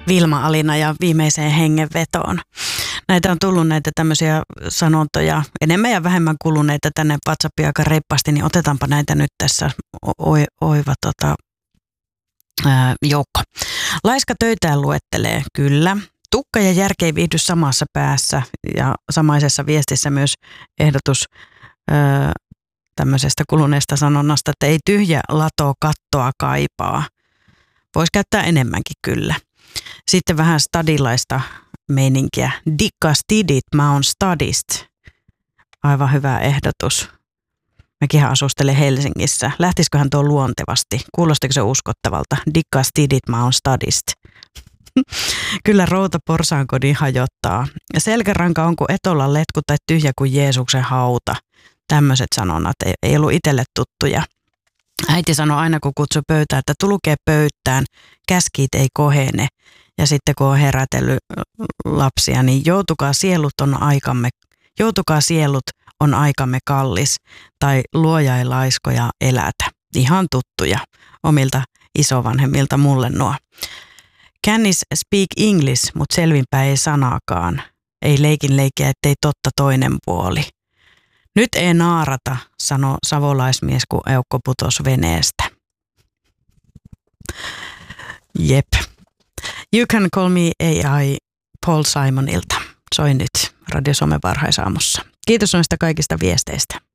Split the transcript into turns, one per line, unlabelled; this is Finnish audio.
Vilma-Alina ja viimeiseen hengenvetoon. Näitä on tullut näitä tämmöisiä sanontoja, enemmän ja vähemmän kuluneita tänne WhatsAppiin aika reippaasti, niin otetaanpa näitä nyt tässä oiva joukko. Laiska töitään luettelee, kyllä. Tukka ja järki ei viihdy samassa päässä ja samaisessa viestissä myös ehdotus tämmöisestä kuluneesta sanonnasta, että ei tyhjä lato kattoa kaipaa. Voisi käyttää enemmänkin kyllä. Sitten vähän stadilaista meininkiä. Dikka stidit, mä oon stadist. Aivan hyvä ehdotus. Mäkin asustelen Helsingissä. Lähtisiköhän tuo luontevasti? Kuulostiko se uskottavalta? Dikka stidit, mä oon stadist. Kyllä routa porsaankodin hajottaa. Selkäranka on kuin etolla letku tai tyhjä kuin Jeesuksen hauta. Tämmöiset sanonnat ei ollut itselle tuttuja. Äiti sanoi aina, kun kutsui pöytään, että tulkee pöytään, käskit ei kohene. Ja sitten kun on herätellyt lapsia, niin joutukaa sielut on aikamme kallis. Tai luoja ei laiskoja elätä. Ihan tuttuja omilta isovanhemmilta mulle nuo. Kännis speak English, mutta selvinpäin ei sanaakaan. Ei leikin leikkiä, ettei totta toinen puoli. Nyt ei naarata, sanoi savolaismies, kun eukko putosi veneestä. Jep. You can call me AI Paul Simonilta. Soi nyt Radio Suomen varhaisaamussa. Kiitos noista kaikista viesteistä.